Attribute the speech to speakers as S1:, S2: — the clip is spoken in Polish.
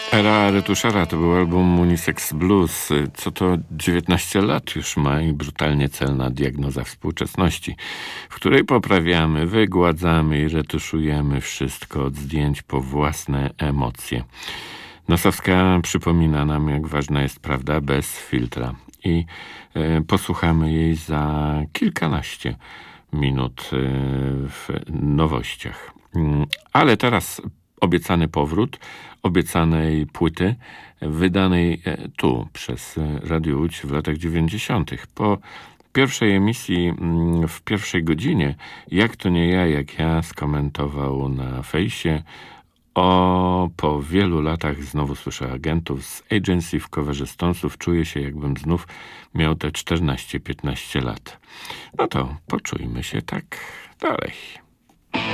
S1: Era Retuszera to był album Unisex Blues. Co to 19 lat już ma i brutalnie celna diagnoza współczesności, w której poprawiamy, wygładzamy i retuszujemy wszystko od zdjęć po własne emocje. Nosowska przypomina nam, jak ważna jest prawda bez filtra i posłuchamy jej za kilkanaście minut w nowościach. Ale teraz obiecany powrót obiecanej płyty wydanej tu przez Radio Łódź w latach 90. Po pierwszej emisji w pierwszej godzinie Jak to nie ja, jak ja skomentował na fejsie po wielu latach znowu słyszę agentów z Agency w coverze Stonesów. Czuję się, jakbym znów miał te 14-15 lat. No to poczujmy się tak dalej.